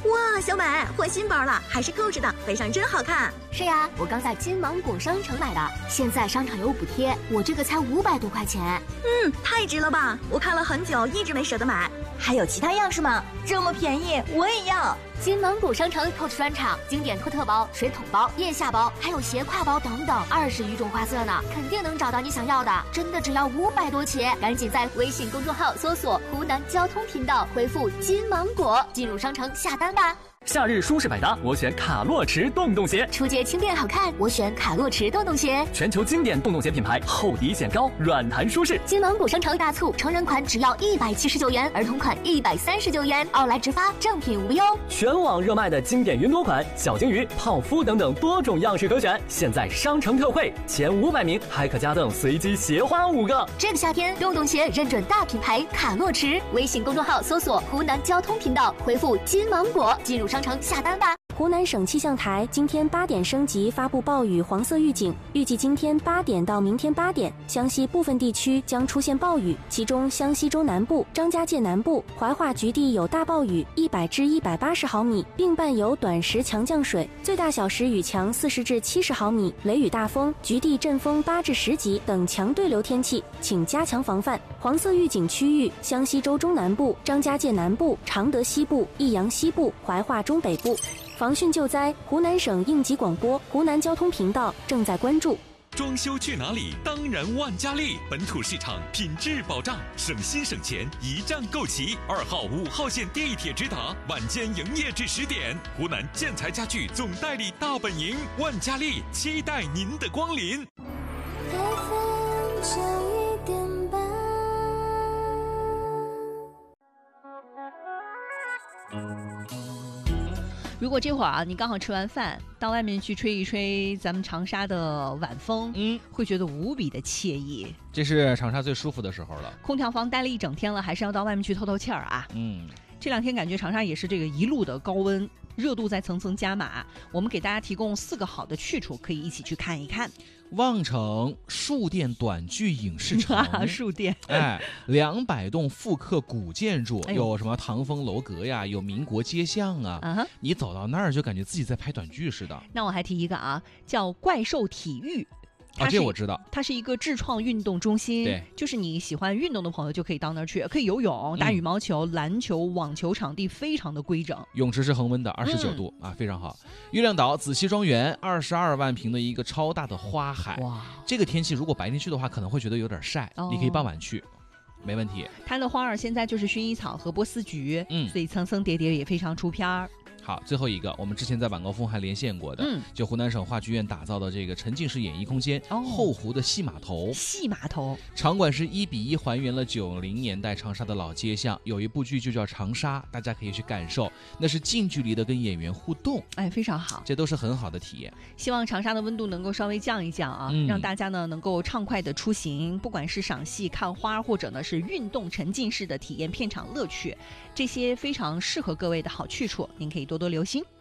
哇，小美换新包了，还是扣着的，背上真好看。 是呀，我刚在金芒果商城买的，现在商场有补贴，我这个才500多块钱。 太值了吧！我看了很久，一直没舍得买。 还有其他样式吗？这么便宜，我也要。 金芒果商城 Coach 专场，经典托特包、水桶包、腋下包，还有斜挎包等等，20余种花色呢，肯定能找到你想要的。真的只要500多起，赶紧在微信公众号搜索“湖南交通频道”，回复“金芒果”进入商城下单吧。 夏日舒适百搭，我选卡洛驰洞洞鞋。 出街轻便好看，我选卡洛驰洞洞鞋。 全球经典洞洞鞋品牌，厚底显高，软弹舒适。 金芒果商城大促，成人款只要179元，儿童款139元，奥莱直发，正品无忧。 全网热卖的经典云朵款、小金鱼、泡芙等等多种样式可选，现在商城特惠，前500名还可加赠随机鞋花5个。 这个夏天，洞洞鞋认准大品牌卡洛驰，微信公众号搜索“湖南交通频道”，回复“金芒果”进入商城下单吧。 湖南省气象台今天8点升级发布暴雨黄色预警，预计今天8点到明天8点，湘西部分地区将出现暴雨，其中湘西州南部、张家界南部、怀化局地有大暴雨100至180毫米，并伴有短时强降水，最大小时雨强40至70毫米，雷雨大风、局地阵风8至10级等强对流天气，请加强防范。黄色预警区域：湘西州中南部、张家界南部、常德西部、益阳西部、怀化中北部。防汛救灾，湖南省应急广播、湖南交通频道正在关注。 装修去哪里？当然万家丽，本土市场，品质保障，省心省钱，一站购齐。2号、5号线地铁直达，晚间营业至10点。湖南建材家具总代理大本营，万家丽期待您的光临。 如果这会儿你刚好吃完饭，到外面去吹一吹咱们长沙的晚风，会觉得无比的惬意。 这是长沙最舒服的时候了。 空调房待了一整天了，还是要到外面去透透气儿啊。这2天感觉长沙也是这个一路的高温，热度在层层加码。我们给大家提供4个好的去处，可以一起去看一看。 望城树店短剧影视城， 树店 ，200栋复刻古建筑，有什么唐风楼阁呀，有民国街巷啊，你走到那儿就感觉自己在拍短剧似的。 那我还提一个叫怪兽体育。 这我知道， 它是一个智创运动中心， 对， 就是你喜欢运动的朋友就可以到那儿去，可以游泳、打羽毛球、篮球、网球，场地非常的规整， 泳池是恒温的，29度非常好。月亮岛紫溪庄园，22万平的一个超大的花海，哇，这个天气如果白天去的话，可能会觉得有点晒，你可以傍晚去。没问题。 它的花儿现在就是薰衣草和波斯菊，所以层层叠叠也非常出片儿。 好，最后一个，我们之前在晚高峰还连线过的，就湖南省话剧院打造的这个沉浸式演艺空间，后湖的戏码头。戏码头场馆是1:1还原了90年代长沙的老街巷，有一部剧就叫《长沙》，大家可以去感受，那是近距离的跟演员互动， 非常好， 这都是很好的体验。 希望长沙的温度能够稍微降一降啊，让大家呢能够畅快的出行，不管是赏戏、看花，或者呢是运动沉浸式的体验片场乐趣，这些非常适合各位的好去处，您可以多多留心。